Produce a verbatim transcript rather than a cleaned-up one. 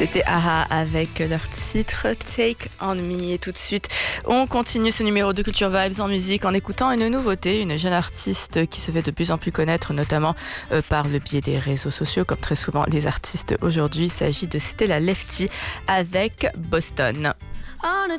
C'était Aha avec leur titre Take On Me. Et tout de suite, on continue ce numéro de Culture Vibes en musique en écoutant une nouveauté, une jeune artiste qui se fait de plus en plus connaître, notamment euh, par le biais des réseaux sociaux, comme très souvent les artistes aujourd'hui. Il s'agit de Stella Lefty avec Boston. On a